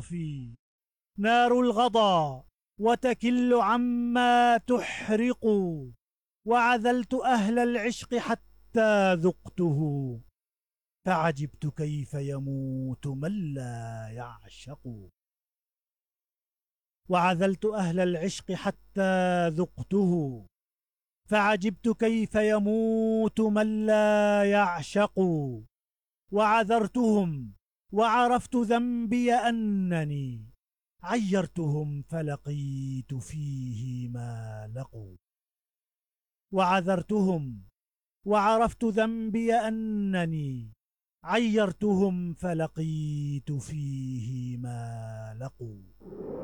صافي نار الغضا وتكل عما تحرق. وعذلت أهل العشق حتى ذقته، فعجبت كيف يموت من لا يعشق. وعذلت أهل العشق حتى ذقته، فعجبت كيف يموت من لا يعشق. وعذرتهم وعرفت ذنبي أنني عيرتهم فلقيت فيه ما لقوا. وعذرتهم وعرفت ذنبي أنني عيرتهم فلقيت فيه ما لقوا.